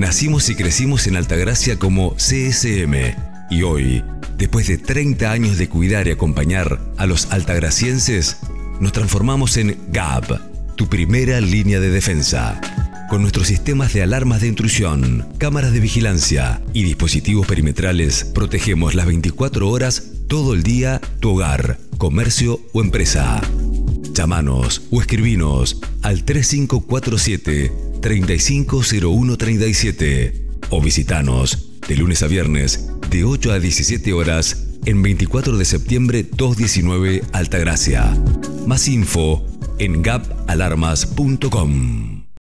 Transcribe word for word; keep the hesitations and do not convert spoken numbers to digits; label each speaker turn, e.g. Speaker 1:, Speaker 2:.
Speaker 1: Nacimos y crecimos en Altagracia como C S M y hoy, después de treinta años de cuidar y acompañar a los altagracienses, nos transformamos en G A B, tu primera línea de defensa. Con nuestros sistemas de alarmas de intrusión, cámaras de vigilancia y dispositivos perimetrales, protegemos las veinticuatro horas, todo el día, tu hogar, comercio o empresa. Llamanos o escribinos al tres cinco cuatro siete, tres cinco cero uno tres siete o visitanos de lunes a viernes de ocho a diecisiete horas en veinticuatro de septiembre doscientos diecinueve Altagracia. Más info en gap alarmas punto com.